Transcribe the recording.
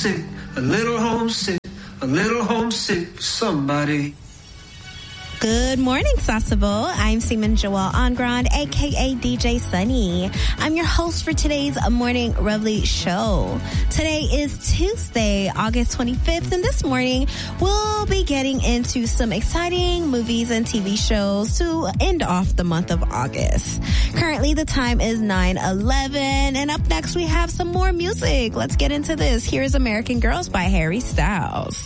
homesick, a little homesick, a little homesick for somebody. Good morning, Sasebo. I'm Seaman Joelle Angrand, a.k.a. DJ Sunny. I'm your host for today's Morning Reveille show. Today is Tuesday, August 25th, and this morning we'll be getting into some exciting movies and TV shows to end off the month of August. Currently, the time is 9:11, and up next we have some more music. Let's get into this. Here's American Girls by Harry Styles.